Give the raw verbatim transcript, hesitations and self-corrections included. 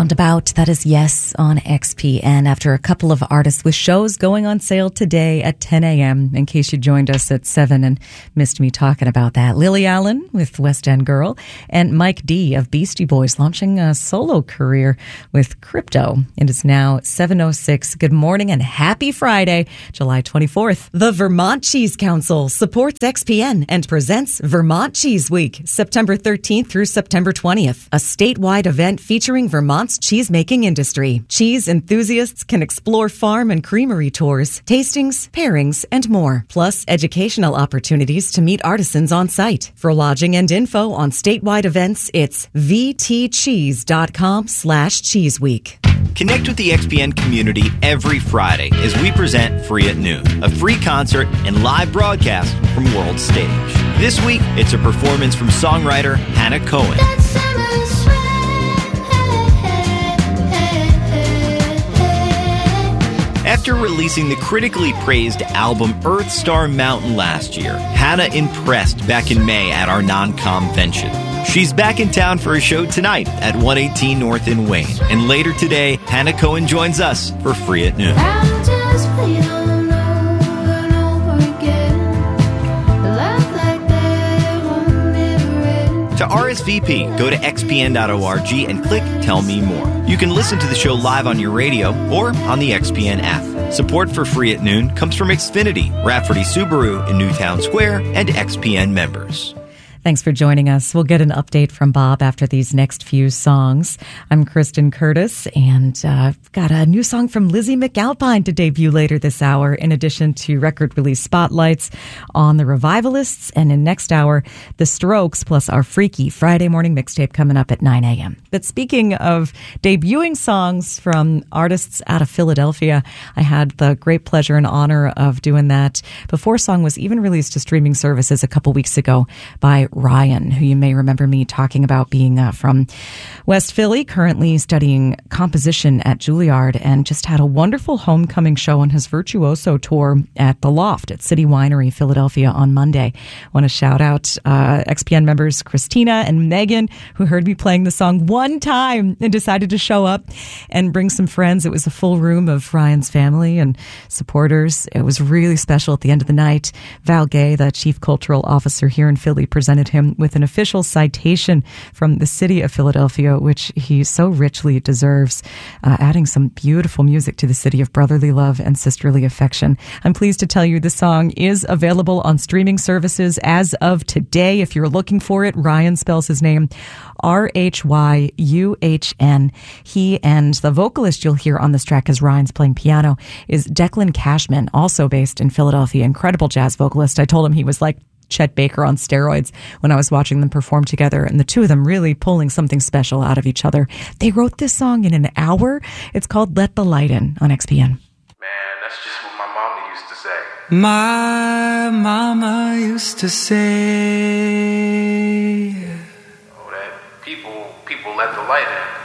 Roundabout, that is Yes on X P N after a couple of artists with shows going on sale today at ten a.m. in case you joined us at seven and missed me talking about that. Lily Allen with West End Girl and Mike D of Beastie Boys launching a solo career with Crypto. It is now seven oh six. Good morning and happy Friday, July twenty-fourth. The Vermont Cheese Council supports X P N and presents Vermont Cheese Week, September thirteenth through September twentieth, a statewide event featuring Vermont's cheese-making industry. Cheese enthusiasts can explore farm and creamery tours, tastings, pairings, and more, plus educational opportunities to meet artisans on site. For lodging and info on statewide events, it's vtcheese.com slash cheeseweek. Connect with the X P N community every Friday as we present Free at Noon, a free concert and live broadcast from World Stage. This week, it's a performance from songwriter Hannah Cohen. After releasing the critically praised album Earth Star Mountain last year, Hannah impressed back in May at our non-convention. She's back in town for a show tonight at one eighteen North in Wayne. And later today, Hannah Cohen joins us for Free at Noon. To R S V P, go to x p n dot org and click Tell Me More. You can listen to the show live on your radio or on the X P N app. Support for Free at Noon comes from Xfinity, Rafferty Subaru in Newtown Square, and X P N members. Thanks for joining us. We'll get an update from Bob after these next few songs. I'm Kristen Curtis, and uh, I've got a new song from Lizzie McAlpine to debut later this hour, in addition to record release spotlights on the Revivalists, and in next hour, The Strokes, plus our freaky Friday morning mixtape coming up at nine a.m. But speaking of debuting songs from artists out of Philadelphia, I had the great pleasure and honor of doing that before song was even released to streaming services a couple weeks ago by Ryan, who you may remember me talking about being uh, from West Philly, currently studying composition at Juilliard, and just had a wonderful homecoming show on his Virtuoso tour at The Loft at City Winery, Philadelphia on Monday. I want to shout out uh, X P N members Christina and Megan, who heard me playing the song one time and decided to show up and bring some friends. It was a full room of Ryan's family and supporters. It was really special at the end of the night. Val Gay, the chief cultural officer here in Philly, presented him with an official citation from the city of Philadelphia, which he so richly deserves, uh, adding some beautiful music to the city of brotherly love and sisterly affection. I'm pleased to tell you the song is available on streaming services as of today. If you're looking for it, Ryan spells his name R H Y U H N. He and the vocalist you'll hear on this track as Ryan's playing piano is Declan Cashman, also based in Philadelphia, incredible jazz vocalist. I told him he was like Chet Baker on steroids when I was watching them perform together, and the two of them really pulling something special out of each other. They wrote this song in an hour. It's called Let the Light In on X P N. Man, that's just what my mama used to say. My mama used to say, oh, that people, people let the light in.